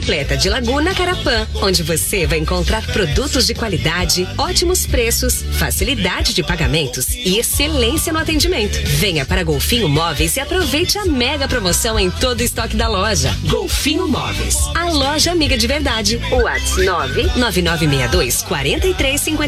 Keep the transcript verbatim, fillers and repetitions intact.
completa de Laguna Carapã, onde você vai encontrar produtos de qualidade, ótimos preços, facilidade de pagamentos e excelência no atendimento. Venha para Golfinho Móveis e aproveite a mega promoção em todo o estoque da loja. Golfinho Móveis, a loja amiga de verdade. WhatsApp nove nove nove seis dois quatro três cinco